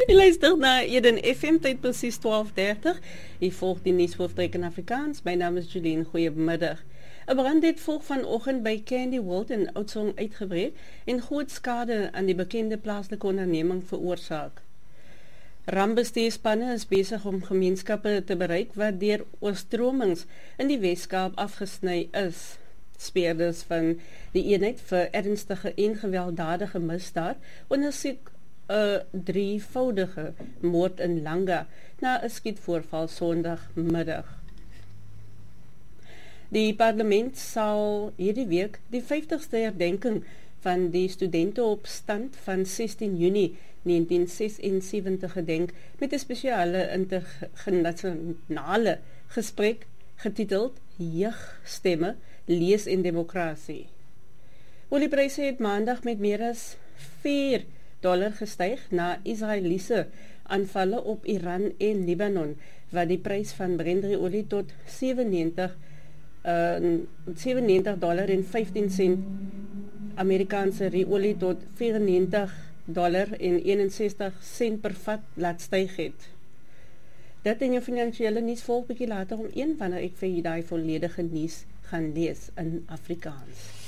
Jy luister na Eden FM, tyd presies 12:30. Jy volg die nuushoofdtrek in Afrikaans. My naam is Julien, goeiemiddag. 'n Brand het vroeg vanoggend by Candy World in Oudtshoorn uitgebreek en groot skade aan die bekende plaaslike onderneming veroorsaak. Rampbestuurspanne is besig om gemeenskappe te bereik wat deur oorstromings in die Weskaap afgesny is. Speerders van die eenheid vir ernstige en gewelddadige misdaad ondersoek 'n drievoudige moord in Langa na 'n skietvoorval Sondagmiddag. Die parlement sal hierdie week die 50ste herdenking van die studenteopstand van 16 Junie 1976 gedenk met 'n spesiale internasionale gesprek getiteld Jeugstemme, lees en demokrasie. Oliepryse het maandag met meer as $4 gestyg na Israeliese aanvalle op Iran en Libanon, wat die prys van Brent-olie tot $97.15 Amerikaanse ruolie tot $94.61 per vat laat styg het. Dit in jou finansiële nuus volg bietjie later om 1 wanneer ek vir jy die volledige nuus gaan lees in Afrikaans.